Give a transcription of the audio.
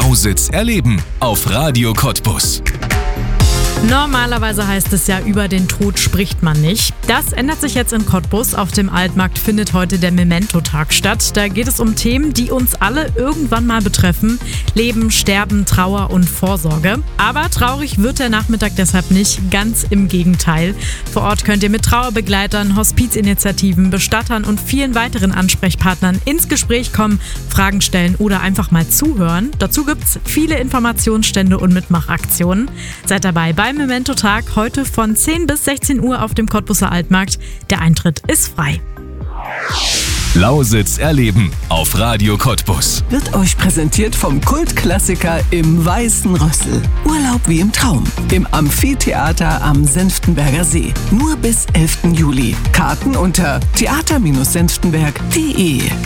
Lausitz erleben auf Radio Cottbus. Normalerweise heißt es ja, über den Tod spricht man nicht. Das ändert sich jetzt in Cottbus. Auf dem Altmarkt findet heute der Memento-Tag statt. Da geht es um Themen, die uns alle irgendwann mal betreffen. Leben, Sterben, Trauer und Vorsorge. Aber traurig wird der Nachmittag deshalb nicht. Ganz im Gegenteil. Vor Ort könnt ihr mit Trauerbegleitern, Hospizinitiativen, Bestattern und vielen weiteren Ansprechpartnern ins Gespräch kommen, Fragen stellen oder einfach mal zuhören. Dazu gibt's viele Informationsstände und Mitmachaktionen. Seid dabei beim Memento-Tag heute von 10 bis 16 Uhr auf dem Cottbuser Altmarkt. Der Eintritt ist frei. Lausitz erleben auf Radio Cottbus. Wird euch präsentiert vom Kultklassiker im Weißen Rössel. Urlaub wie im Traum. Im Amphitheater am Senftenberger See. Nur bis 11. Juli. Karten unter theater-senftenberg.de.